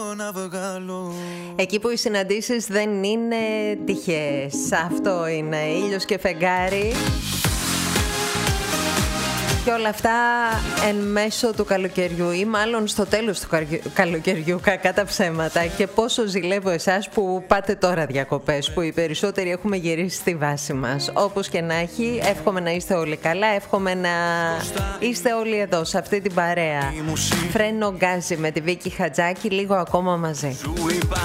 Εκεί που οι συναντήσεις δεν είναι τυχαίες. Αυτό είναι ήλιος και φεγγάρι. Και όλα αυτά εν μέσω του καλοκαιριού ή μάλλον στο τέλος του καλοκαιριού, κακά τα ψέματα. Και πόσο ζηλεύω εσάς που πάτε τώρα διακοπές, που οι περισσότεροι έχουμε γυρίσει στη βάση μας. Όπως και να έχει, εύχομαι να είστε όλοι καλά, εύχομαι να είστε όλοι εδώ σε αυτή την παρέα. Φρένο γκάζι με τη Βίκη Χατζάκη, λίγο ακόμα μαζί.